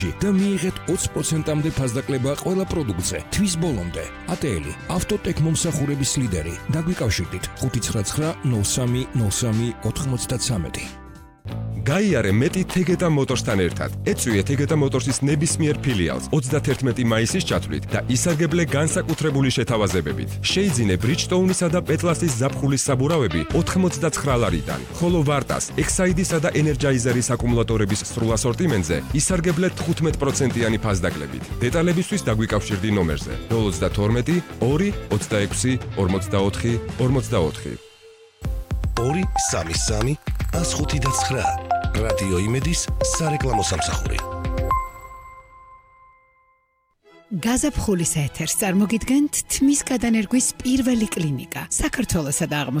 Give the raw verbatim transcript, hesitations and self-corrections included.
და მიიღეთ ოცი პროცენტამდე ფასდაკლება ყველა პროდუქტზე. თვის ბოლომდე. ატელი, ავტოტეკ მომსახურების ლიდერი. დაგვიკავშირდით ხუთი ცხრა ცხრა ნოლ სამი ნოლ სამი ოთხმოცდათვრამეტი. გაიარე მეტი თეგეტა მოტორსთან ერთად. ეწვიეთ თეგეტა მოტორსის ნებისმიერ ფილიალს ოცდათერთმეტი მაისის ჩათვლით და ისარგებლე განსაკუთრებული შეთავაზებებით. შეიძინე ბრიჯსტოუნისა და პეტლასის ზაფხულის საბურავები ოთხმოცდაცხრა ლარიდან, ხოლო ვარტას, ექსაიდისა და ენერჯაიზერის აკუმულატორების სრულ ასორტიმენტზე ისარგებლე თხუთმეტ პროცენტიანი ფასდაკლებით. დეტალებისთვის დაგვიკავშირდი ნომერზე ნოლ ოცდათორმეტი ორი ოცდაექვსი ორმოცდაოთხი ორმოცდაოთხი. ორი სამი სამი ას ხუთი და ცხრა. რადიო იმედის სარეკლამო სამსახური. გაზაფხულის ეთერს წარმოგიდგენთ თმის გადანერგვის პირველი კლინიკა საქართველოსა და